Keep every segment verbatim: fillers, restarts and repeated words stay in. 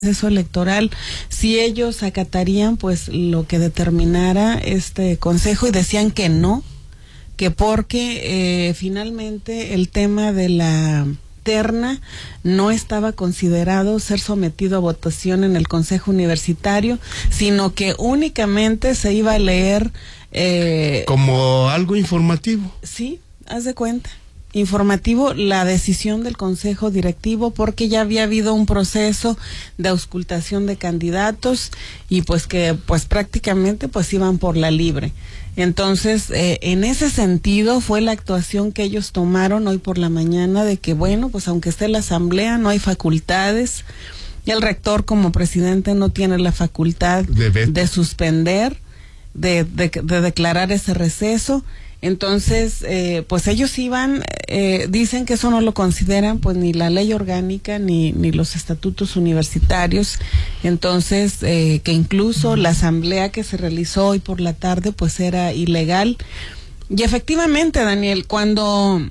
proceso electoral, si ellos acatarían pues lo que determinara este consejo, y decían que no, que porque eh, finalmente el tema de la terna no estaba considerado ser sometido a votación en el Consejo Universitario, sino que únicamente se iba a leer eh, como algo informativo. Sí, haz de cuenta. Informativo la decisión del Consejo Directivo, porque ya había habido un proceso de auscultación de candidatos y pues que pues prácticamente pues iban por la libre. Entonces, eh, en ese sentido fue la actuación que ellos tomaron hoy por la mañana, de que bueno, pues aunque esté la asamblea no hay facultades, y el rector como presidente no tiene la facultad de, de suspender, de, de, de declarar ese receso. Entonces, eh, pues ellos iban, eh, dicen que eso no lo consideran pues ni la ley orgánica ni, ni los estatutos universitarios. Entonces, eh, que incluso la asamblea que se realizó hoy por la tarde pues era ilegal. Y efectivamente, Daniel, cuando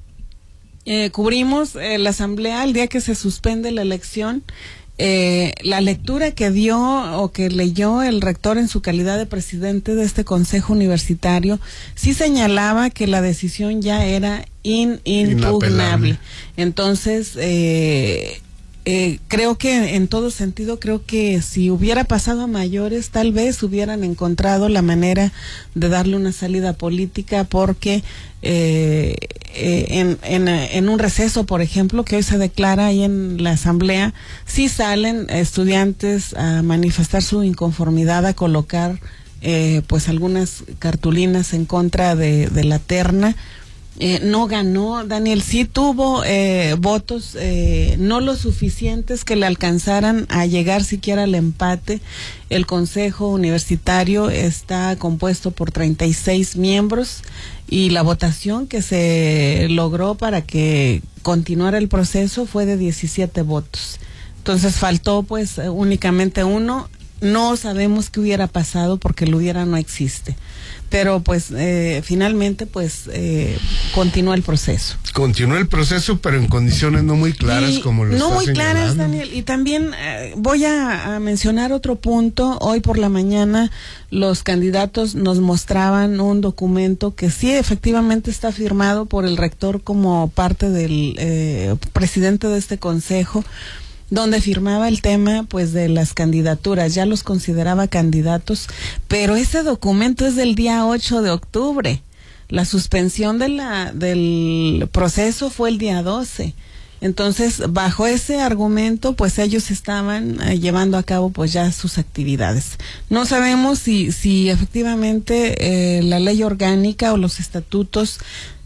eh, cubrimos eh, la asamblea el día que se suspende la elección, Eh, la lectura que dio o que leyó el rector en su calidad de presidente de este consejo universitario sí señalaba que la decisión ya era in, impugnable. Entonces, eh, eh, creo que en todo sentido, creo que si hubiera pasado a mayores, tal vez hubieran encontrado la manera de darle una salida política, porque eh, eh, en, en, en un receso, por ejemplo, que hoy se declara ahí en la asamblea, sí salen estudiantes a manifestar su inconformidad, a colocar eh, pues algunas cartulinas en contra de, de la terna. Eh, no ganó, Daniel, sí tuvo eh, votos eh, no lo suficientes que le alcanzaran a llegar siquiera al empate. El Consejo Universitario está compuesto por treinta y seis miembros y la votación que se logró para que continuara el proceso fue de diecisiete votos. Entonces faltó pues únicamente uno. No sabemos qué hubiera pasado porque el hubiera no existe. Pero pues eh, finalmente pues eh, continuó el proceso. Continuó el proceso, pero en condiciones no muy claras, y como lo no está muy señalando. claras, Daniel. Y también eh, voy a, a mencionar otro punto. Hoy por la mañana los candidatos nos mostraban un documento que sí efectivamente está firmado por el rector como parte del eh, presidente de este consejo, donde firmaba el tema pues de las candidaturas, ya los consideraba candidatos, pero ese documento es del día ocho de octubre. La suspensión de la del proceso fue el día doce. Entonces, bajo ese argumento, pues ellos estaban eh, llevando a cabo pues ya sus actividades. No sabemos si si efectivamente eh, la ley orgánica o los estatutos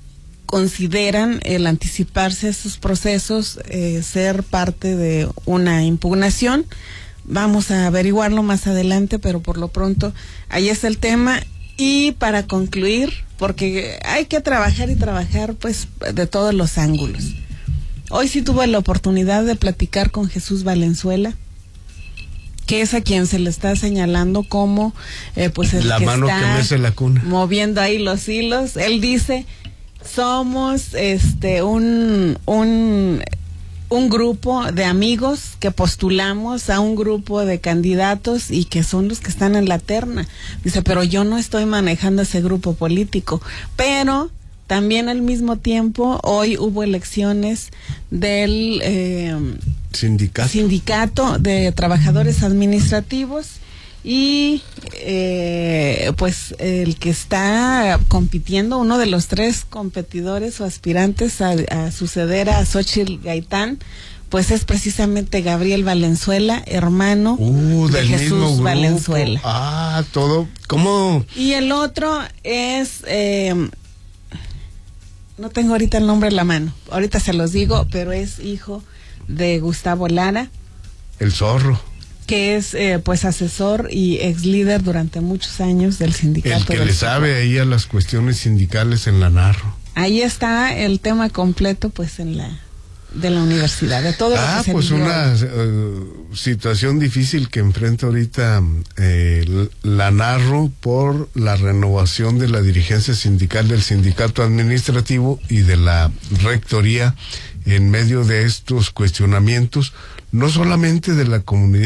consideran el anticiparse a estos procesos eh, ser parte de una impugnación. Vamos a averiguarlo más adelante, pero por lo pronto ahí está el tema. Y para concluir, porque hay que trabajar y trabajar pues de todos los ángulos. Hoy sí tuve la oportunidad de platicar con Jesús Valenzuela, que es a quien se le está señalando como eh, pues el la que mano está que mece la cuna, moviendo ahí los hilos. Él dice: somos este un un un grupo de amigos que postulamos a un grupo de candidatos y que son los que están en la terna. Dice, pero yo no estoy manejando ese grupo político. Pero también al mismo tiempo hoy hubo elecciones del eh, sindicato. sindicato de trabajadores administrativos. Y eh, pues el que está compitiendo, uno de los tres competidores o aspirantes a, a suceder a Xóchitl Gaitán, pues es precisamente Gabriel Valenzuela, hermano uh, de del Jesús Valenzuela. Ah, todo, ¿cómo? Y el otro es, eh, no tengo ahorita el nombre en la mano, ahorita se los digo, pero es hijo de Gustavo Lara. El Zorro. Que es eh, pues asesor y ex líder durante muchos años del sindicato. El que le sabe ahí a las cuestiones sindicales en la Narro. Ahí está el tema completo pues en la de la universidad, de todo ah, lo que se pues vivió. una uh, situación difícil que enfrenta ahorita eh, la Narro por la renovación de la dirigencia sindical del sindicato administrativo y de la rectoría en medio de estos cuestionamientos. no solamente de la comunidad